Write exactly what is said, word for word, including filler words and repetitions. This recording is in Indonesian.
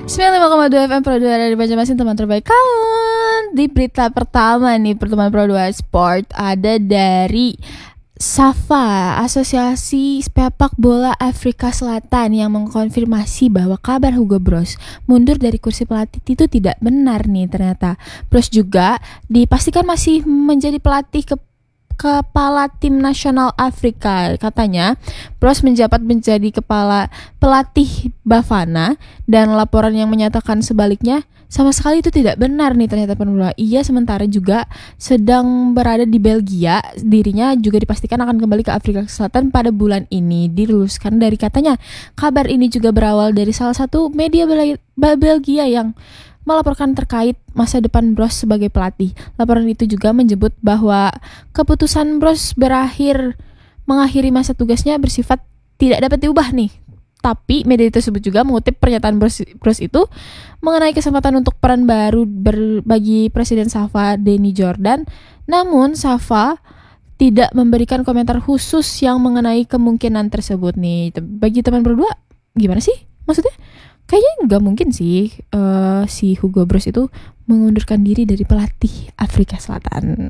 sembilan puluh lima koma dua F M Pro dua dari Banjarmasin, teman terbaik kawan. Di berita pertama nih, pertemuan Pro dua Sport ada dari SAFA, Asosiasi Sepak Bola Afrika Selatan, yang mengkonfirmasi bahwa kabar Hugo Broos mundur dari kursi pelatih itu tidak benar nih ternyata. Broos juga dipastikan masih menjadi pelatih ke Kepala Tim Nasional Afrika. Katanya Broos menjabat menjadi kepala pelatih Bafana, dan laporan yang menyatakan sebaliknya sama sekali itu tidak benar nih ternyata penula. Ia sementara juga sedang berada di Belgia. Dirinya juga dipastikan akan kembali ke Afrika Selatan pada bulan ini. Diluluskan dari katanya. Kabar ini juga berawal dari salah satu media Belgia yang melaporkan terkait masa depan Broos sebagai pelatih. Laporan itu juga menyebut bahwa keputusan Broos berakhir mengakhiri masa tugasnya bersifat tidak dapat diubah nih. Tapi media tersebut juga mengutip pernyataan Broos, Broos itu mengenai kesempatan untuk peran baru ber, bagi Presiden SAFA Denny Jordan. Namun SAFA tidak memberikan komentar khusus yang mengenai kemungkinan tersebut nih. Bagi teman berdua gimana sih? Maksudnya kayaknya nggak mungkin sih uh, si Hugo Broos itu mengundurkan diri dari pelatih Afrika Selatan.